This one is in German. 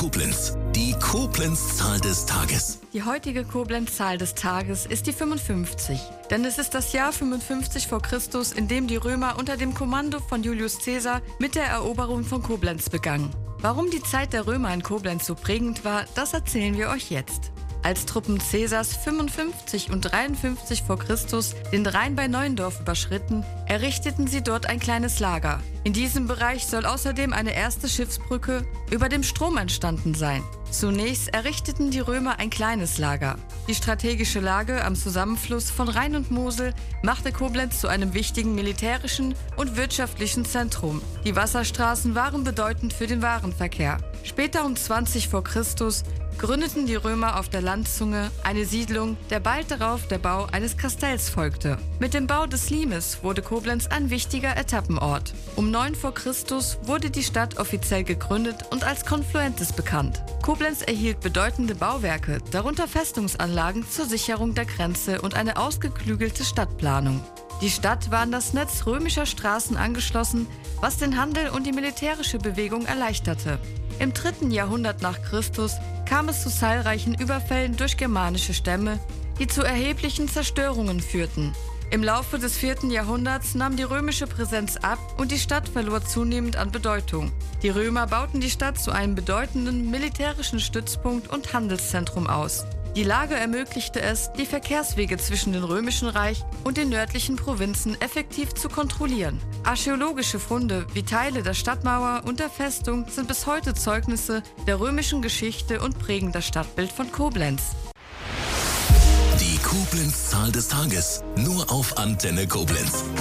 Koblenz. Die Koblenz-Zahl des Tages. Die heutige Koblenz-Zahl des Tages ist die 55. Denn es ist das Jahr 55 vor Christus, in dem die Römer unter dem Kommando von Julius Caesar mit der Eroberung von Koblenz begannen. Warum die Zeit der Römer in Koblenz so prägend war, das erzählen wir euch jetzt. Als Truppen Caesars 55 und 53 vor Christus den Rhein bei Neuendorf überschritten, errichteten sie dort ein kleines Lager. In diesem Bereich soll außerdem eine erste Schiffsbrücke über dem Strom entstanden sein. Zunächst errichteten die Römer ein kleines Lager. Die strategische Lage am Zusammenfluss von Rhein und Mosel machte Koblenz zu einem wichtigen militärischen und wirtschaftlichen Zentrum. Die Wasserstraßen waren bedeutend für den Warenverkehr. Später um 20 vor Christus gründeten die Römer auf der Landzunge eine Siedlung, der bald darauf der Bau eines Kastells folgte. Mit dem Bau des Limes wurde Koblenz ein wichtiger Etappenort. Um 9 vor Christus wurde die Stadt offiziell gegründet und als Confluentes bekannt. Koblenz erhielt bedeutende Bauwerke, darunter Festungsanlagen zur Sicherung der Grenze und eine ausgeklügelte Stadtplanung. Die Stadt war an das Netz römischer Straßen angeschlossen, was den Handel und die militärische Bewegung erleichterte. Im 3. Jahrhundert nach Christus kam es zu zahlreichen Überfällen durch germanische Stämme, die zu erheblichen Zerstörungen führten. Im Laufe des 4. Jahrhunderts nahm die römische Präsenz ab und die Stadt verlor zunehmend an Bedeutung. Die Römer bauten die Stadt zu einem bedeutenden militärischen Stützpunkt und Handelszentrum aus. Die Lage ermöglichte es, die Verkehrswege zwischen dem Römischen Reich und den nördlichen Provinzen effektiv zu kontrollieren. Archäologische Funde wie Teile der Stadtmauer und der Festung sind bis heute Zeugnisse der römischen Geschichte und prägen das Stadtbild von Koblenz. Die Koblenz-Zahl des Tages. Nur auf Antenne Koblenz.